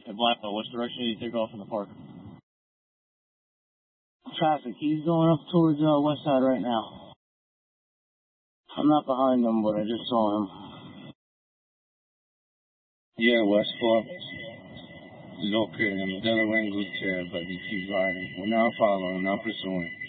Hey, Blackwell, which direction do you take off in the park? Traffic. He's going up towards west side right now. I'm not behind him, but I just saw him. Yeah, West Fork is okay. I'm Delaware and Gutierrez, but he keeps riding. We're now following, now pursuing.